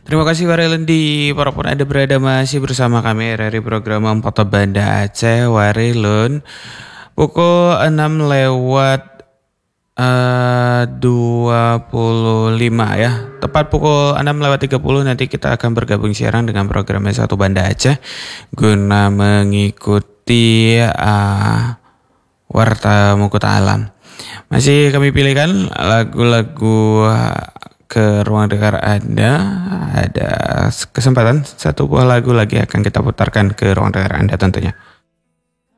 Terima kasih Warilun walaupun ada berada masih bersama kami dari program Foto Banda Aceh Warilun. Pukul 6 lewat 25 ya. Tepat pukul 6 lewat 30 nanti kita akan bergabung siaran dengan programnya Satu Banda Aceh guna mengikuti Warta Mukuta Alam. Masih kami pilihkan lagu-lagu ke ruang dengar Anda. Ada kesempatan satu buah lagu lagi akan kita putarkan ke ruang dengar Anda tentunya.